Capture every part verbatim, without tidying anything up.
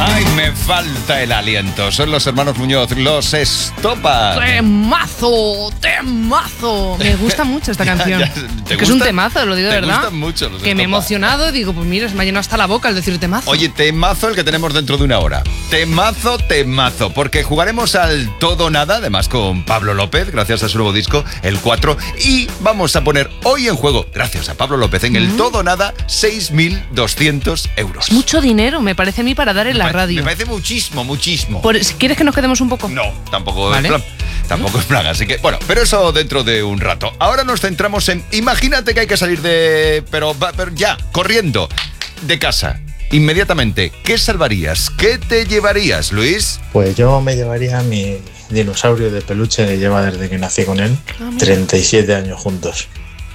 Ay, me falta el aliento. Son los hermanos Muñoz, los Estopa. ¡Temazo! ¡Temazo! Me gusta mucho esta canción. Ya, ya, Es ¿te que es un gusta? temazo, lo digo de ¿Te verdad. gustan mucho los Que me he Estopa? emocionado y digo, pues mira, se me ha llenado hasta la boca al decir temazo. Oye, temazo el que tenemos dentro de una hora. Temazo, temazo. Porque jugaremos al todo o nada, además con Pablo López, gracias a su nuevo disco, el cuatro. Y vamos a poner hoy en juego, gracias a Pablo López, en el todo o nada, seis mil doscientos euros. Es mucho dinero, me parece a mí, para dar en la Me pa- radio. Me parece muchísimo, muchísimo. Por- ¿Quieres que nos quedemos un poco? No, tampoco Vale. es plan. Tampoco es plan, así que bueno, pero eso dentro de un rato. Ahora nos centramos en, imagínate que hay que salir de, pero, va- pero ya, corriendo, de casa, inmediatamente. ¿Qué salvarías? ¿Qué te llevarías, Luis? Pues yo me llevaría a mi dinosaurio de peluche que lleva desde que nací con él, Ah, mira. treinta y siete años juntos.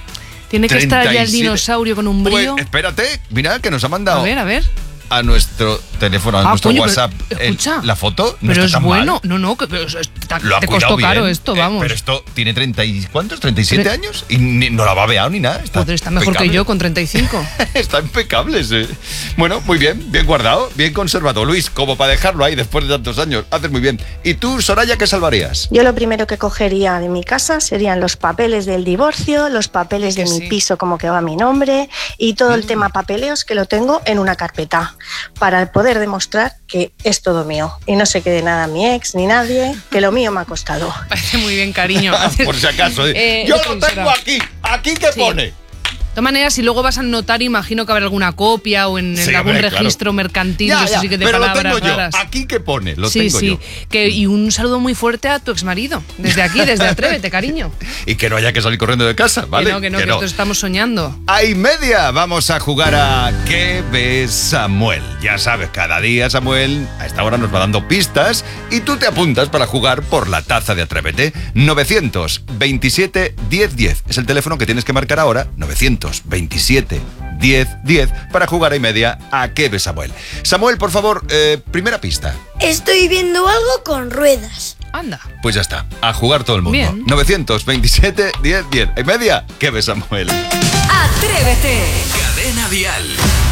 Tiene que estar ya el treinta y siete. dinosaurio con un Pues brío. espérate, mira que nos ha mandado A ver, a ver. a nuestro teléfono, a Ah, nuestro coño, pero, WhatsApp, el- escucha. la foto. No Pero está es tan bueno. mal. No, no, que pero es- está- Lo ha te cuidado costó caro bien. esto, Eh, vamos. pero esto tiene treinta y ¿cuántos? ¿treinta y siete Tre- años? Y ni- no la ha babeado ni nada. Está, Joder, está mejor que impecable. yo con treinta y cinco. Está impecable ese. Bueno, muy bien, bien guardado, bien conservado. Luis, como para dejarlo ahí después de tantos años. Haces muy bien. ¿Y tú, Soraya, qué salvarías? Yo lo primero que cogería de mi casa serían los papeles del divorcio, los papeles Que de mi sí. piso como que va mi nombre y todo el tema papeleos que lo tengo en una carpeta para poder demostrar que es todo mío y no se quede nada mi ex ni nadie, que lo mío me ha costado. Parece muy bien, cariño. Por si acaso. ¿eh? Eh, Yo lo defensora. tengo aquí. ¿Aquí qué Sí. pone? De todas maneras, si luego vas al notario, imagino que habrá alguna copia o en, en Sí, algún hombre, claro. registro mercantil, Ya, eso ya, sí que de pero lo palabras tengo yo. raras. ¿Aquí qué pone? Lo sí, tengo sí. yo. Que, y un saludo muy fuerte a tu exmarido. Desde aquí, desde Atrévete, cariño. Y que no haya que salir corriendo de casa, ¿vale? Que no, que no, que, esto estamos soñando. A y media vamos a jugar a ¿Qué ves, Samuel? Ya sabes, cada día Samuel a esta hora nos va dando pistas y tú te apuntas para jugar por la taza de Atrévete. novecientos veintisiete diez diez es el teléfono que tienes que marcar ahora. novecientos veintisiete diez diez para jugar a y media a ¿Qué ves, Samuel? Samuel, por favor, eh, primera pista. Estoy viendo algo con ruedas. Anda. Pues ya está, a jugar todo el mundo. Bien. novecientos veintisiete diez diez. ¿A y media? ¿Qué ves, Samuel? Atrévete. Cadena Dial.